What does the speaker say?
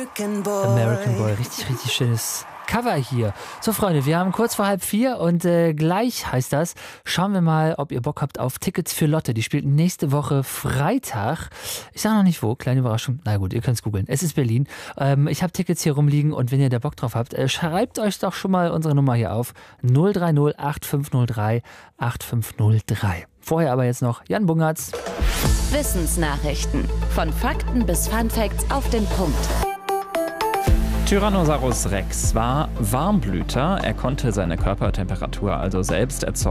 American Boy, richtig schönes Cover hier. So Freunde, wir haben kurz vor 3:30 und gleich heißt das, schauen wir mal, ob ihr Bock habt auf Tickets für Lotte. Die spielt nächste Woche Freitag. Ich sage noch nicht wo, kleine Überraschung. Na gut, ihr könnt es googeln. Es ist Berlin. Ich habe Tickets hier rumliegen und wenn ihr da Bock drauf habt, schreibt euch doch schon mal unsere Nummer hier auf. 030 8503 8503. Vorher aber jetzt noch Jan Bungartz. Wissensnachrichten. Von Fakten bis Funfacts auf den Punkt. Tyrannosaurus Rex war Warmblüter. Er konnte seine Körpertemperatur also selbst erzeugen.